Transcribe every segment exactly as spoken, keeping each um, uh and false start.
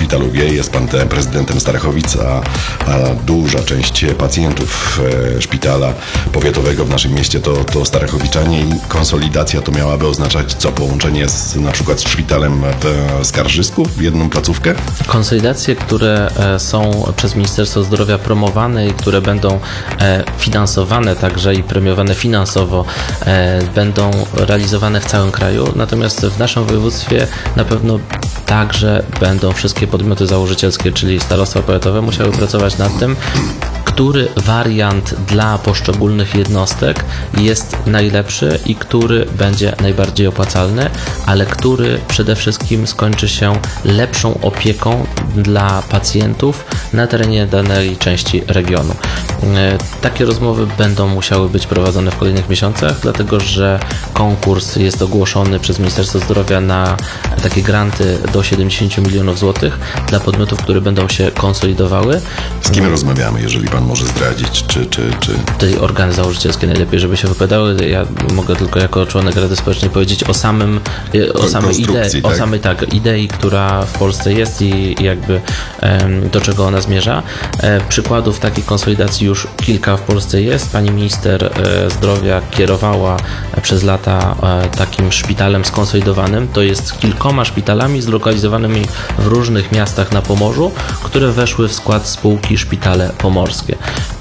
szpitalu G. Jest pan prezydentem Starachowic, a, a duża część pacjentów szpitala powiatowego w naszym mieście to, to Starachowiczanie i konsolidacja to miałaby oznaczać co? Połączenie z na przykład z szpitalem w Skarżysku w jedną placówkę? Konsolidacje, które są przez Ministerstwo Zdrowia promowane i które będą finansowane także i premiowane finansowo, będą realizowane w całym kraju, natomiast w naszym województwie na pewno także będą wszystkie podmioty założycielskie, czyli starostwa powiatowe, musiały pracować nad tym, który wariant dla poszczególnych jednostek jest najlepszy i który będzie najbardziej opłacalny, ale który przede wszystkim skończy się lepszą opieką dla pacjentów na terenie danej części regionu. Takie rozmowy będą musiały być prowadzone w kolejnych miesiącach, dlatego że konkurs jest ogłoszony przez Ministerstwo Zdrowia na takie granty do siedemdziesiąt milionów złotych dla podmiotów, które będą się konsolidowały. Z kim rozmawiamy, jeżeli pan może zdradzić, czy... czy, czy... Tutaj organy założycielskie najlepiej, żeby się wypowiadały. Ja mogę tylko jako członek Rady Społecznej powiedzieć o samym, o samej idei, tak? o samej tak, idei, która w Polsce jest i jakby do czego ona zmierza. Przykładów takiej konsolidacji już kilka w Polsce jest. Pani minister zdrowia kierowała przez lata takim szpitalem skonsolidowanym. To jest kilkoma szpitalami zlokalizowanymi w różnych miastach na Pomorzu, które weszły w skład spółki Szpitale Pomorskie.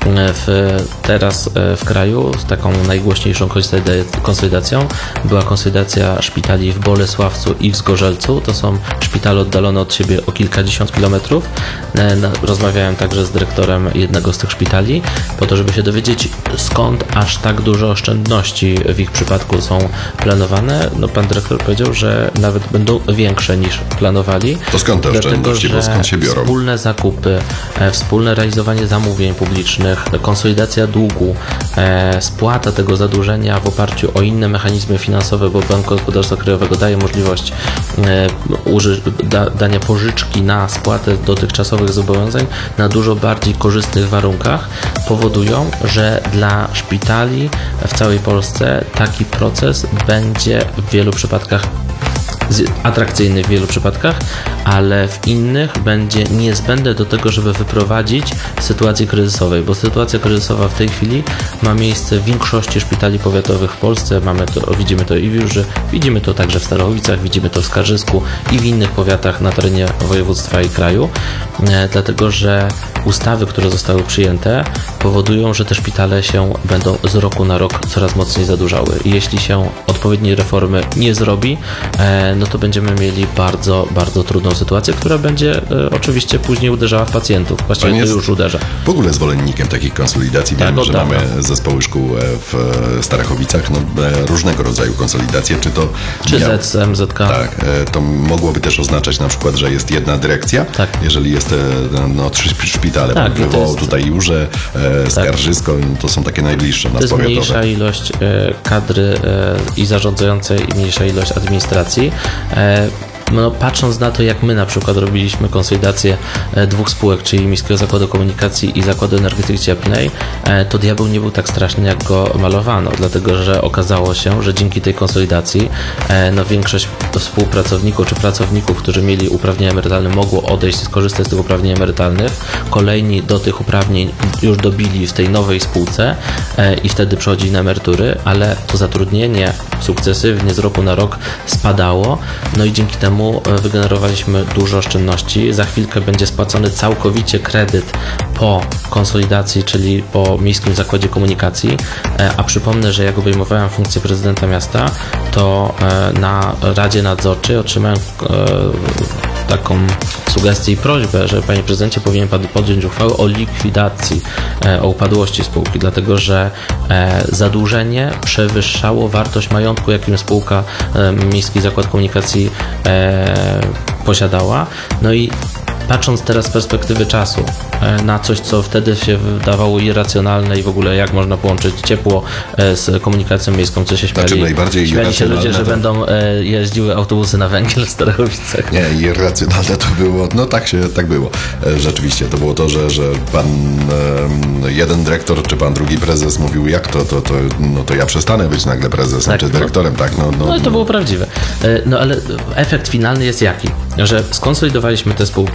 W, teraz w kraju z taką najgłośniejszą konsolidacją była konsolidacja szpitali w Bolesławcu i w Zgorzelcu. To są szpitale oddalone od siebie o kilkadziesiąt kilometrów. Rozmawiałem także z dyrektorem jednego z tych szpitali po to, żeby się dowiedzieć, skąd aż tak duże oszczędności w ich przypadku są planowane. No, pan dyrektor powiedział, że nawet będą większe niż planowali. To skąd te oszczędności, bo skąd się biorą? Wspólne zakupy, wspólne realizowanie zamówień publicznych, konsolidacja długu, spłata tego zadłużenia w oparciu o inne mechanizmy finansowe, bo Bank Gospodarstwa Krajowego daje możliwość dania pożyczki na spłatę dotychczasowych zobowiązań na dużo bardziej korzystnych warunkach, powodują, że dla szpitali w całej Polsce taki proces będzie w wielu przypadkach atrakcyjny w wielu przypadkach, ale w innych będzie niezbędne do tego, żeby wyprowadzić sytuację kryzysowej, bo sytuacja kryzysowa w tej chwili ma miejsce w większości szpitali powiatowych w Polsce. Mamy to, widzimy to i w Jurzy, widzimy to także w Starachowicach, widzimy to w Skarżysku i w innych powiatach na terenie województwa i kraju, e, dlatego że ustawy, które zostały przyjęte, powodują, że te szpitale się będą z roku na rok coraz mocniej zadłużały. I jeśli się odpowiedniej reformy nie zrobi, e, no to będziemy mieli bardzo, bardzo trudną sytuację, która będzie e, oczywiście później uderzała w pacjentów. Właściwie to już uderza. W ogóle zwolennikiem takich konsolidacji. Tak, Wiem, że mamy zespoły szkół w Starachowicach, no, różnego rodzaju konsolidacje. Czy to Czy miał... Z C M Z K. Tak, to mogłoby też oznaczać na przykład, że jest jedna dyrekcja, tak. Jeżeli jest no, trzy szpitale, tak, wywołał jest... tutaj Jurze, e, Skarżysko, tak. To są takie najbliższe nas powiatowe. To jest mniejsza ilość e, kadry e, i zarządzającej i mniejsza ilość administracji. E, No, patrząc na to, jak my na przykład robiliśmy konsolidację dwóch spółek, czyli Miejskiego Zakładu Komunikacji i Zakładu Energetyki Cieplnej, to diabeł nie był tak straszny, jak go malowano, dlatego że okazało się, że dzięki tej konsolidacji no, większość współpracowników czy pracowników, którzy mieli uprawnienia emerytalne, mogło odejść i skorzystać z tych uprawnień emerytalnych. Kolejni do tych uprawnień już dobili w tej nowej spółce i wtedy przechodzili na emerytury, ale to zatrudnienie sukcesywnie z roku na rok spadało, no i dzięki temu wygenerowaliśmy dużo oszczędności. Za chwilkę będzie spłacony całkowicie kredyt po konsolidacji, czyli po Miejskim Zakładzie Komunikacji, a przypomnę, że jak obejmowałem funkcję prezydenta miasta, to na Radzie Nadzorczej otrzymałem taką sugestię i prośbę, że panie prezydencie, powinien pan podjąć uchwałę o likwidacji, o upadłości spółki, dlatego że zadłużenie przewyższało wartość majątku, jakim spółka Miejski Zakład Komunikacji posiadała. No i patrząc teraz z perspektywy czasu na coś, co wtedy się wydawało irracjonalne i w ogóle jak można połączyć ciepło z komunikacją miejską, co się śmiali. Znaczy najbardziej śmiali się ludzie, że to... będą jeździły autobusy na węgiel w Starachowicach. Nie, irracjonalne to było, no tak się, tak było. Rzeczywiście, to było to, że, że pan jeden dyrektor, czy pan drugi prezes mówił, jak to, to, to, no to ja przestanę być nagle prezesem, tak, czy dyrektorem, no, tak? No, no, no i to było prawdziwe. No ale efekt finalny jest jaki? Że skonsolidowaliśmy te spółki,